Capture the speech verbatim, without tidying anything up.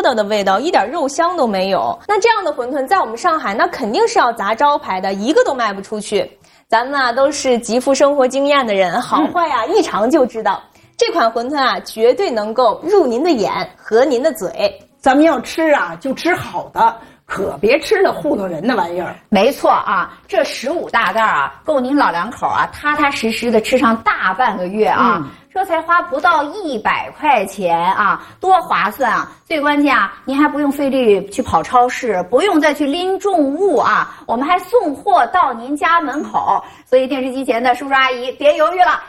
的的味道，一点肉香都没有。那这样的馄饨在我们上海，那肯定是要砸招牌的，一个都卖不出去。咱们啊都是极富生活经验的人，好坏啊、嗯、一尝就知道。这款馄饨啊，绝对能够入您的眼，合您的嘴。 咱们要吃啊，就吃好的，可别吃那糊弄人的玩意儿。 没错啊，这十五大袋啊，够您老两口啊，踏踏实实的吃上大半个月啊。嗯，这才花不到一百块钱啊，多划算啊！最关键啊，您还不用费力去跑超市，不用再去拎重物啊，我们还送货到您家门口。所以电视机前的叔叔阿姨别犹豫了，